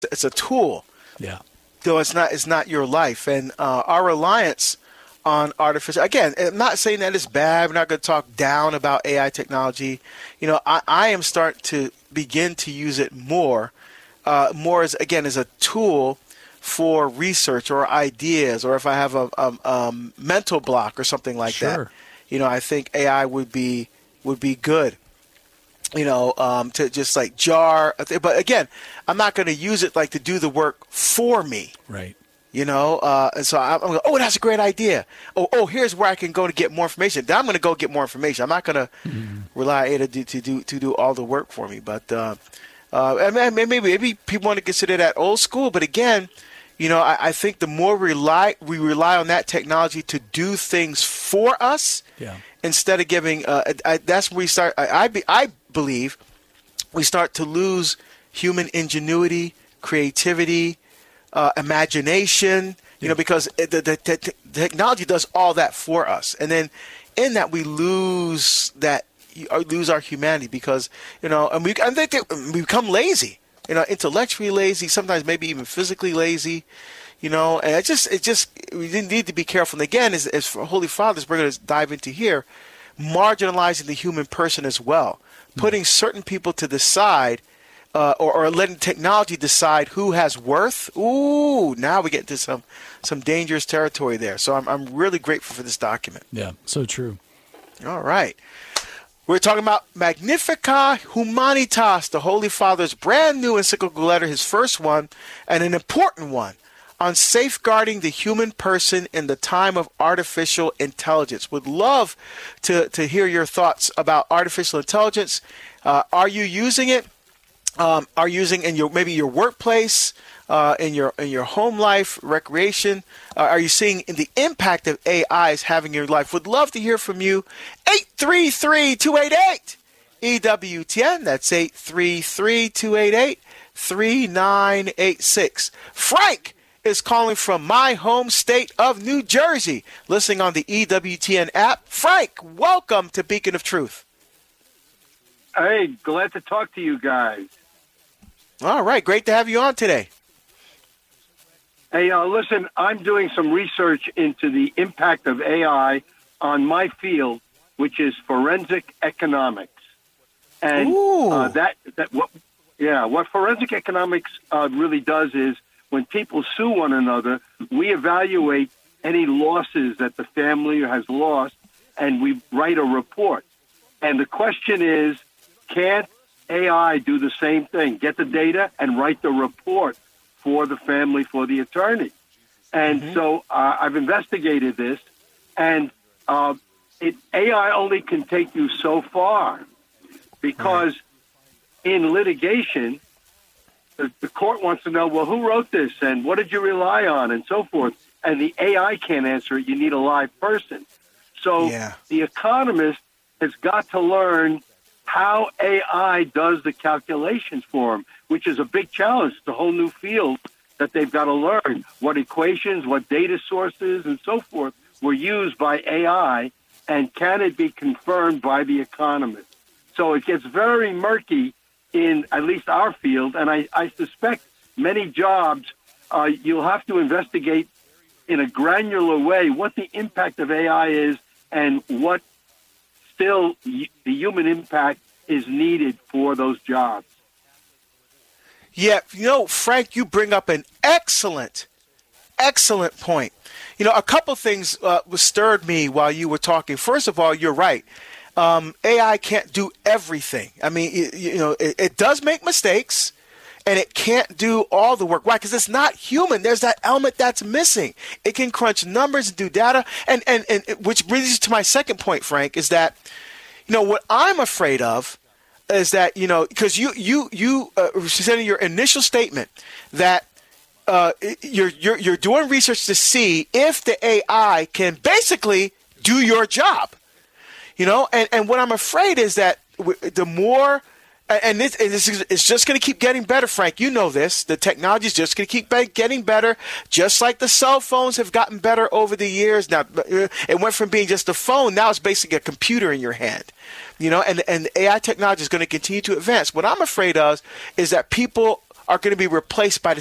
it's a tool. Yeah. Though it's not your life. And our reliance on artificial, again, I'm not saying that it's bad. We're not going to talk down about AI technology. I am starting to begin to use it more as, again, as a tool for research or ideas, or if I have a mental block or something like that. I think AI would be good. To just like jar. But again, I'm not going to use it like to do the work for me. Right. And so I'm going, oh, that's a great idea. Oh, here's where I can go to get more information. Then I'm going to go get more information. I'm not going to rely on it to do all the work for me. But maybe people want to consider that old school. But again, I think the more we rely on that technology to do things for us, instead of giving, that's where we start. I believe we start to lose human ingenuity, creativity, imagination, because the technology does all that for us. And then in that we lose our humanity because, and we become lazy, intellectually lazy, sometimes maybe even physically lazy, and it just, we need to be careful. And again, as for Holy Fathers, we're going to dive into here, marginalizing the human person as well, putting certain people to the side, or letting technology decide who has worth. Ooh, now we get into some dangerous territory there. So I'm really grateful for this document. Yeah, so true. All right. We're talking about Magnificat Humanitas, the Holy Father's brand new encyclical letter, his first one, and an important one on safeguarding the human person in the time of artificial intelligence. Would love to hear your thoughts about artificial intelligence. Are you using it? Are you using in your workplace, in your home life, recreation? Are you seeing the impact of AI is having in your life? Would love to hear from you. 833-288 EWTN. That's 833-288-3986. Frank is calling from my home state of New Jersey, listening on the EWTN app. Frank, welcome to Beacon of Truth. Hey, glad to talk to you guys. All right, great to have you on today. Hey, listen, I'm doing some research into the impact of AI on my field, which is forensic economics. And what forensic economics really does is when people sue one another, we evaluate any losses that the family has lost, and we write a report. And the question is, can't AI do the same thing, get the data and write the report for the family, for the attorney? And so I've investigated this, and AI only can take you so far because in litigation, the court wants to know, well, who wrote this and what did you rely on and so forth. And the AI can't answer it. You need a live person. So the economist has got to learn how AI does the calculations for them, which is a big challenge. It's a whole new field that they've got to learn. What equations, what data sources, and so forth were used by AI, and can it be confirmed by the economist? So it gets very murky in at least our field, and I suspect many jobs you'll have to investigate in a granular way what the impact of AI is and what still the human impact is needed for those jobs. Yeah, Frank, you bring up an excellent point. A couple things stirred me while you were talking. First of all, you're right. AI can't do everything. I mean, it does make mistakes, and it can't do all the work. Why? Because it's not human. There's that element that's missing. It can crunch numbers and do data, and which brings us to my second point, Frank, is that what I'm afraid of is that because you said in your initial statement that you're doing research to see if the AI can basically do your job. And what I'm afraid is that the more, and this is just going to keep getting better, Frank. You know this. The technology is just going to keep getting better, just like the cell phones have gotten better over the years. Now, it went from being just a phone, now it's basically a computer in your hand. And AI technology is going to continue to advance. What I'm afraid of is that people are going to be replaced by the